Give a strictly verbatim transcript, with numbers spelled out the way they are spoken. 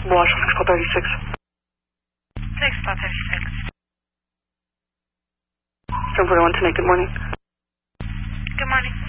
Wash six four thirty-six. six four thirty-six. seven forty-one tonight, good morning. Good morning.